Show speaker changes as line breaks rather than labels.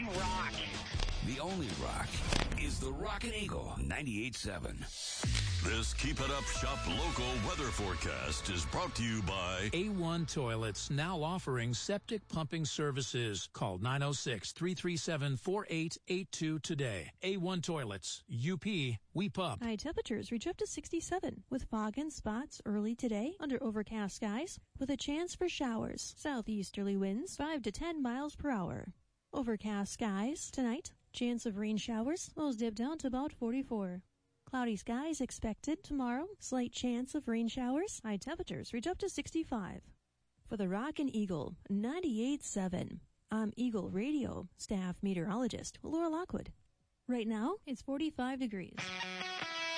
Team Rock.
The only rock is the Rockin' Eagle 98.7.
This Keep It Up Shop local weather forecast is brought to you by
A1 Toilets, now offering septic pumping services. Call 906-337-4882 today. A1 Toilets, UP, we pump.
High temperatures reach up to 67 with fog and spots early today under overcast skies with a chance for showers. Southeasterly winds 5 to 10 miles per hour. Overcast skies tonight. Chance of rain showers. Lows dip down to about 44. Cloudy skies expected tomorrow. Slight chance of rain showers. High temperatures reach up to 65. For the Rockin' Eagle 98.7, I'm Eagle Radio staff meteorologist Laura Lockwood. Right now, it's 45 degrees.